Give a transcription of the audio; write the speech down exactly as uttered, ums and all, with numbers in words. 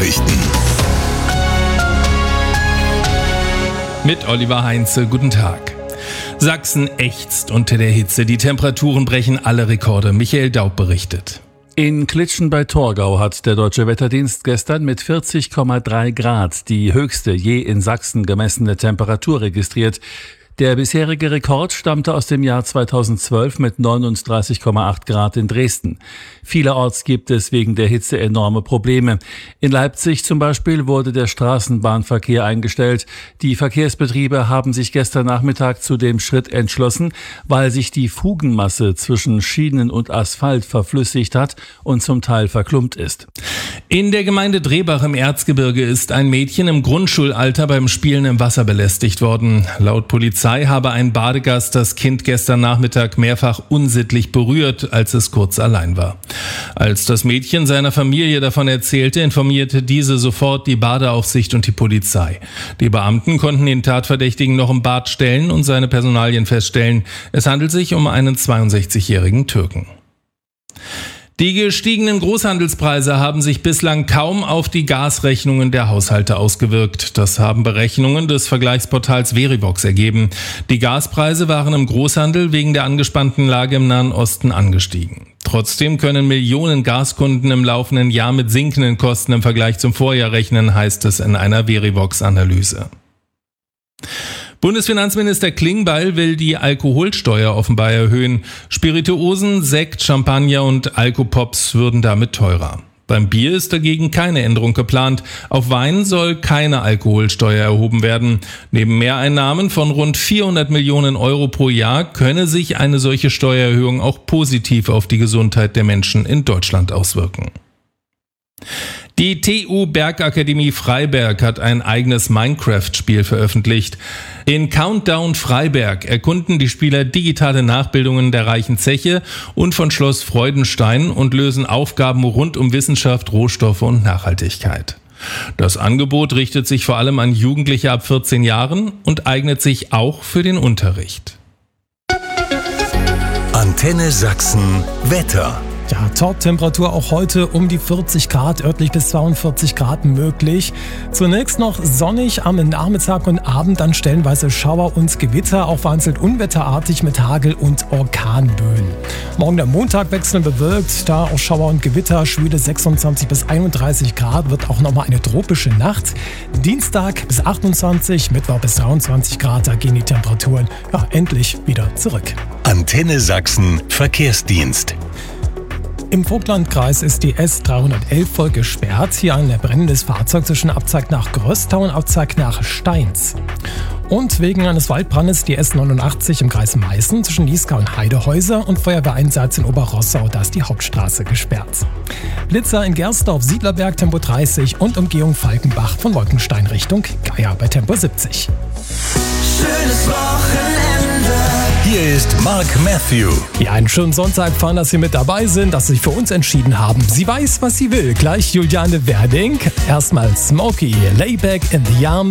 Nachrichten. Mit Oliver Heinze, guten Tag. Sachsen ächzt unter der Hitze. Die Temperaturen brechen alle Rekorde. Michael Daub berichtet. In Klitschen bei Torgau hat der Deutsche Wetterdienst gestern mit vierzig Komma drei Grad die höchste je in Sachsen gemessene Temperatur registriert. Der bisherige Rekord stammte aus dem Jahr zweitausendzwölf mit neununddreißig Komma acht Grad in Dresden. Vielerorts gibt es wegen der Hitze enorme Probleme. In Leipzig zum Beispiel wurde der Straßenbahnverkehr eingestellt. Die Verkehrsbetriebe haben sich gestern Nachmittag zu dem Schritt entschlossen, weil sich die Fugenmasse zwischen Schienen und Asphalt verflüssigt hat und zum Teil verklumpt ist. In der Gemeinde Drehbach im Erzgebirge ist ein Mädchen im Grundschulalter beim Spielen im Wasser belästigt worden. Laut Polizei habe ein Badegast das Kind gestern Nachmittag mehrfach unsittlich berührt, als es kurz allein war. Als das Mädchen seiner Familie davon erzählte, informierte diese sofort die Badeaufsicht und die Polizei. Die Beamten konnten den Tatverdächtigen noch im Bad stellen und seine Personalien feststellen. Es handelt sich um einen zweiundsechzigjährigen Türken. Die gestiegenen Großhandelspreise haben sich bislang kaum auf die Gasrechnungen der Haushalte ausgewirkt. Das haben Berechnungen des Vergleichsportals Verivox ergeben. Die Gaspreise waren im Großhandel wegen der angespannten Lage im Nahen Osten angestiegen. Trotzdem können Millionen Gaskunden im laufenden Jahr mit sinkenden Kosten im Vergleich zum Vorjahr rechnen, heißt es in einer Verivox-Analyse. Bundesfinanzminister Klingbeil will die Alkoholsteuer offenbar erhöhen. Spirituosen, Sekt, Champagner und Alkopops würden damit teurer. Beim Bier ist dagegen keine Änderung geplant. Auf Wein soll keine Alkoholsteuer erhoben werden. Neben Mehreinnahmen von rund vierhundert Millionen Euro pro Jahr könne sich eine solche Steuererhöhung auch positiv auf die Gesundheit der Menschen in Deutschland auswirken. Die T U Bergakademie Freiberg hat ein eigenes Minecraft-Spiel veröffentlicht. In Countdown Freiberg erkunden die Spieler digitale Nachbildungen der reichen Zeche und von Schloss Freudenstein und lösen Aufgaben rund um Wissenschaft, Rohstoffe und Nachhaltigkeit. Das Angebot richtet sich vor allem an Jugendliche ab vierzehn Jahren und eignet sich auch für den Unterricht. Antenne Sachsen Wetter. Ja, Top-Temperatur auch heute um die vierzig Grad, örtlich bis zweiundvierzig Grad möglich. Zunächst noch sonnig am Nachmittag und Abend, dann stellenweise Schauer und Gewitter, auch vereinzelt unwetterartig mit Hagel und Orkanböen. Morgen der Montag wechselnd bewölkt, da auch Schauer und Gewitter, schwüle sechsundzwanzig bis einunddreißig Grad, wird auch nochmal eine tropische Nacht. Dienstag bis achtundzwanzig, Mittwoch bis dreiundzwanzig Grad, da gehen die Temperaturen ja endlich wieder zurück. Antenne Sachsen Verkehrsdienst. Im Vogtlandkreis ist die S dreihundertelf voll gesperrt. Hier ein brennendes Fahrzeug zwischen Abzweig nach Gröstau und Abzweig nach Steins. Und wegen eines Waldbrandes die S neunundachtzig im Kreis Meißen zwischen Lieska und Heidehäuser und Feuerwehreinsatz in Oberrossau, da ist die Hauptstraße gesperrt. Blitzer in Gersdorf, Siedlerberg Tempo dreißig und Umgehung Falkenbach von Wolkenstein Richtung Geier bei Tempo siebzig. Schönes Wochenende. Hier ist Mark Matthew. Ja, einen schönen Sonntag, fahren, dass Sie mit dabei sind, dass Sie sich für uns entschieden haben. Sie weiß, was sie will. Gleich Juliane Werding. Erstmal Smokey, Layback in the Arms.